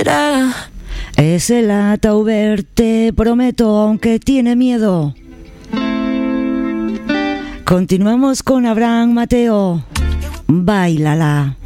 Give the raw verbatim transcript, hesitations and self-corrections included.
será. Ese lata verte, prometo, aunque tiene miedo. Continuamos con Abraham Mateo. Báilala.